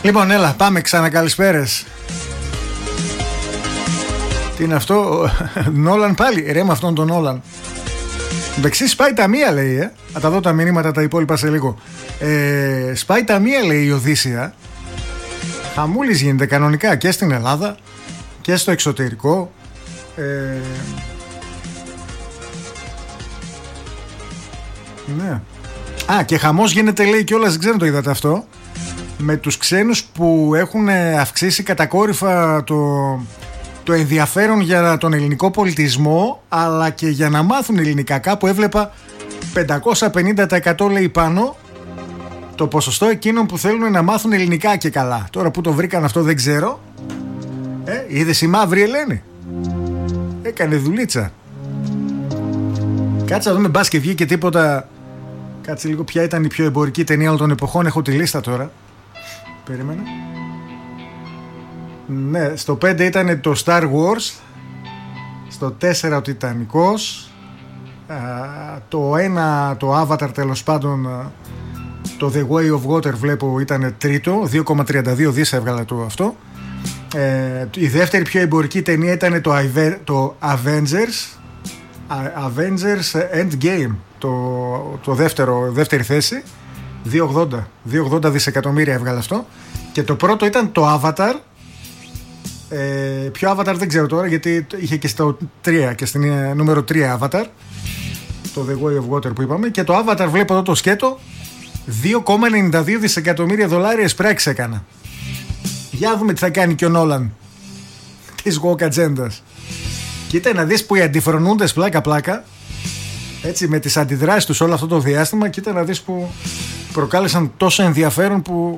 Λοιπόν, έλα, πάμε ξανά. Καλησπέρες. Τι είναι αυτό, Νόλαν πάλι. Ρε με αυτόν τον Νόλαν. Δεξί σπάει τα μία, λέει. Θα τα δω τα μηνύματα τα υπόλοιπα σε λίγο. Σπάει τα μία, λέει η Οδύσσια. Χαμούλης γίνεται κανονικά και στην Ελλάδα και στο εξωτερικό. Ναι. Α, και χαμός γίνεται, λέει, κιόλας, δεν ξέρω αν το είδατε αυτό, με τους ξένους που έχουν αυξήσει κατακόρυφα το ενδιαφέρον για τον ελληνικό πολιτισμό, αλλά και για να μάθουν ελληνικά. Κάπου έβλεπα 550% λέει πάνω το ποσοστό εκείνων που θέλουν να μάθουν ελληνικά και καλά. Τώρα που το βρήκαν αυτό δεν ξέρω. Είδες η μαύρη Ελένη? Έκανε δουλίτσα. Κάτσε να δούμε, μπας και βγήκε τίποτα. Κάτσε λίγο, ποια ήταν η πιο εμπορική ταινία όλων των εποχών. Έχω τη λίστα τώρα. Περίμενα. Ναι, στο 5 ήταν το Star Wars. Στο 4 ο Τιτανικός. Το 1 το Avatar, τέλος πάντων. Το The Way of Water βλέπω ήταν τρίτο. 2,32 δις έβγαλε το αυτό. Η δεύτερη πιο εμπορική ταινία ήταν το Avengers Endgame. Το δεύτερη θέση. 2,80 δισεκατομμύρια έβγαλε αυτό. Και το πρώτο ήταν το Avatar. Ποιο Avatar δεν ξέρω τώρα, γιατί είχε και στο 3 και στην νούμερο 3 Avatar, το The Way of Water που είπαμε. Και το Avatar βλέπω εδώ το σκέτο, 2,92 δισεκατομμύρια δολάρια εισπράξεις έκανα. Για δούμε τι θα κάνει και ο Νόλαν της woke ατζέντας. Κοίτα να δεις που οι αντιφρονούντες πλάκα έτσι με τις αντιδράσεις τους όλο αυτό το διάστημα, κοίτα να δεις που προκάλεσαν τόσο ενδιαφέρον που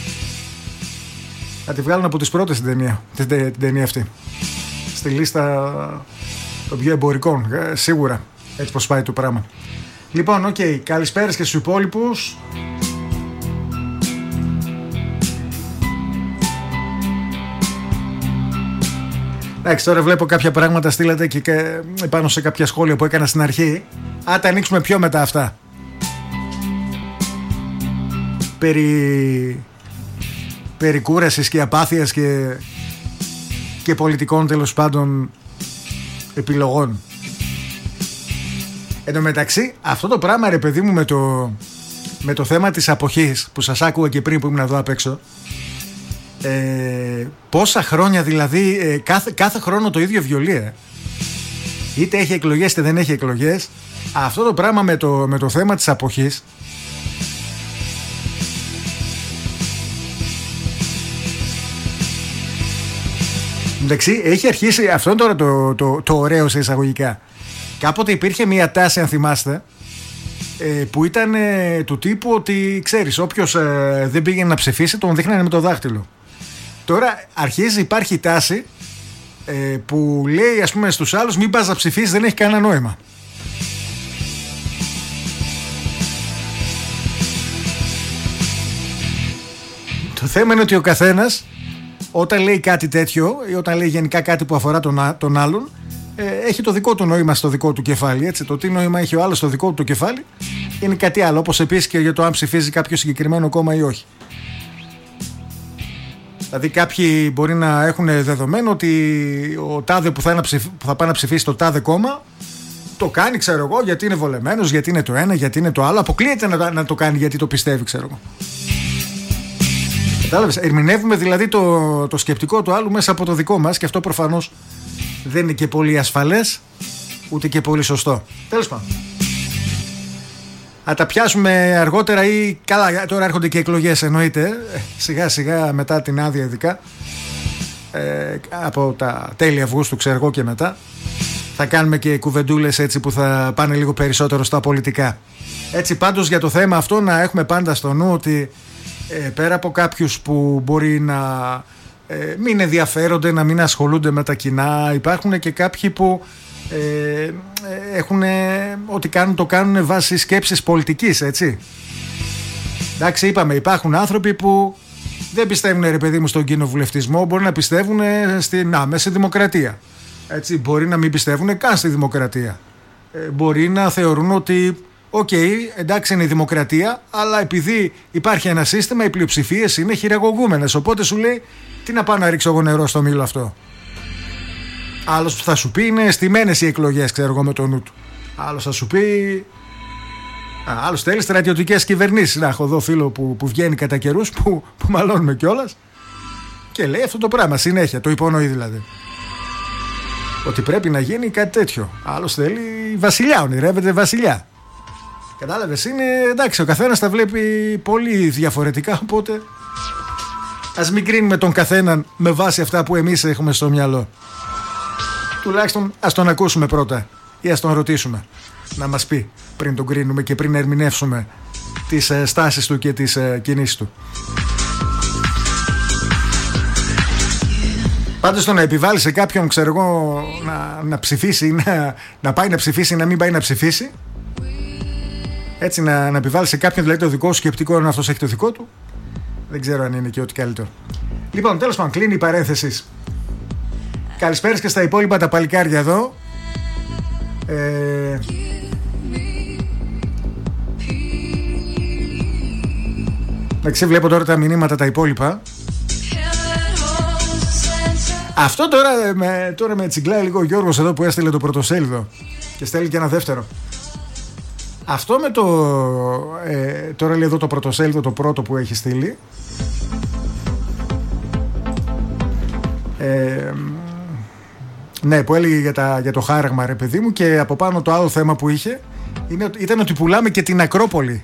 θα τη βγάλουν από τις πρώτες την ταινία αυτή στη λίστα των πιο εμπορικών, σίγουρα, έτσι πως πάει το πράγμα. Λοιπόν, καλησπέρας και στους υπόλοιπους. Εντάξει, τώρα βλέπω κάποια πράγματα στείλατε και πάνω σε κάποια σχόλια που έκανα στην αρχή. Τα ανοίξουμε πιο μετά αυτά. Περί κούρασης και απάθειας και πολιτικών, τέλος πάντων, επιλογών. Εν τω μεταξύ, αυτό το πράγμα, ρε παιδί μου, με το θέμα της αποχής που σας άκουγα και πριν που ήμουν εδώ απ' έξω, πόσα χρόνια δηλαδή, κάθε χρόνο το ίδιο βιολί, είτε έχει εκλογές είτε δεν έχει εκλογές. Αυτό το πράγμα με το θέμα της αποχής, εντάξει, έχει αρχίσει αυτό τώρα το ωραίο σε εισαγωγικά. Κάποτε υπήρχε μια τάση, αν θυμάστε, που ήταν του τύπου ότι, ξέρεις, όποιος δεν πήγαινε να ψηφίσει τον δείχνανε με το δάχτυλο. Τώρα υπάρχει τάση που λέει, ας πούμε, στους άλλους μην πας να ψηφίσεις, δεν έχει κανένα νόημα. Το θέμα είναι ότι ο καθένας όταν λέει κάτι τέτοιο ή όταν λέει γενικά κάτι που αφορά τον άλλον, έχει το δικό του νόημα στο δικό του κεφάλι, έτσι. Το τι νόημα έχει ο άλλος στο δικό του το κεφάλι είναι κάτι άλλο, όπως επίσης και για το αν ψηφίζει κάποιο συγκεκριμένο κόμμα ή όχι. Δηλαδή κάποιοι μπορεί να έχουν δεδομένο ότι ο τάδε που θα πάει να ψηφίσει το τάδε κόμμα το κάνει, ξέρω εγώ, γιατί είναι βολεμένος, γιατί είναι το ένα, γιατί είναι το άλλο. Αποκλείεται να το κάνει γιατί το πιστεύει, ξέρω εγώ. Κατάλαβες, ερμηνεύουμε δηλαδή το σκεπτικό του άλλου μέσα από το δικό μας, και αυτό προφανώς δεν είναι και πολύ ασφαλές ούτε και πολύ σωστό. Τέλος πάντων, θα τα πιάσουμε αργότερα ή καλά, τώρα έρχονται και εκλογές, εννοείται, σιγά σιγά μετά την άδεια, ειδικά από τα τέλη Αυγούστου, ξέρω εγώ, και μετά θα κάνουμε και κουβεντούλες έτσι που θα πάνε λίγο περισσότερο στα πολιτικά. Έτσι, πάντως, για το θέμα αυτό να έχουμε πάντα στο νου ότι πέρα από κάποιους που μπορεί να μην ενδιαφέρονται, να μην ασχολούνται με τα κοινά, υπάρχουν και κάποιοι που έχουν ό,τι κάνουν το κάνουν βάσει σκέψης πολιτικής, έτσι. Εντάξει, είπαμε, υπάρχουν άνθρωποι που δεν πιστεύουν, ρε παιδί μου, στον κοινοβουλευτισμό, μπορεί να πιστεύουν στην άμεση δημοκρατία, έτσι. Μπορεί να μην πιστεύουν καν στη δημοκρατία, μπορεί να θεωρούν ότι Οκ, εντάξει, είναι η δημοκρατία, αλλά επειδή υπάρχει ένα σύστημα, οι πλειοψηφίες είναι χειραγωγούμενες. Οπότε σου λέει, τι να πάω να ρίξω εγώ νερό στο μήλο αυτό. Άλλος θα σου πει, είναι στημένες οι εκλογές, ξέρω εγώ, με το νου του. Άλλος θα σου πει, άλλος θέλει στρατιωτικές κυβερνήσεις. Να έχω εδώ φίλο που βγαίνει κατά καιρούς, που μαλώνουμε κιόλας, και λέει αυτό το πράγμα συνέχεια, το υπονοεί δηλαδή. Ότι πρέπει να γίνει κάτι τέτοιο. Άλλος θέλει βασιλιά, ονειρεύεται βασιλιά. Κατάλαβες, είναι εντάξει, ο καθένας τα βλέπει πολύ διαφορετικά, οπότε ας μην κρίνουμε τον καθέναν με βάση αυτά που εμείς έχουμε στο μυαλό. Τουλάχιστον ας τον ακούσουμε πρώτα ή ας τον ρωτήσουμε να μας πει πριν τον κρίνουμε και πριν ερμηνεύσουμε τις στάσεις του και τις κινήσεις του. Πάντως το να επιβάλλει σε κάποιον, ξέρω εγώ, να ψηφίσει, να πάει να ψηφίσει ή να μην πάει να ψηφίσει, έτσι να επιβάλλει σε κάποιον δηλαδή το δικό σου σκεπτικό, αν αυτός έχει το δικό του, δεν ξέρω αν είναι και ό,τι καλύτερο. Λοιπόν, τέλος πάντων, κλείνει η παρένθεση. Καλησπέρας και στα υπόλοιπα τα παλικάρια εδώ. Εντάξει, βλέπω τώρα τα μηνύματα τα υπόλοιπα. Αυτό τώρα με τσιγκλάει λίγο ο Γιώργος εδώ που έστειλε το πρωτοσέλιδο και στέλνει και ένα δεύτερο. Αυτό με το τώρα λέει εδώ το πρωτοσέλιδο, το πρώτο που έχει στείλει, ναι, που έλεγε για το χάραγμα, ρε παιδί μου, και από πάνω το άλλο θέμα που είχε ήταν ότι πουλάμε και την Ακρόπολη.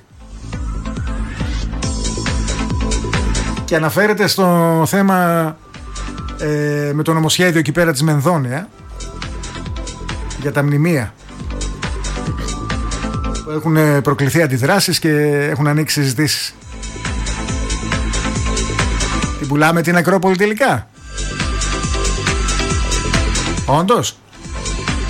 Και αναφέρεται στο θέμα με το νομοσχέδιο εκεί πέρα της Μενδώνια για τα μνημεία, που έχουν προκληθεί αντιδράσεις και έχουν ανοίξει συζητήσεις. Την πουλάμε την Ακρόπολη τελικά? Όντως?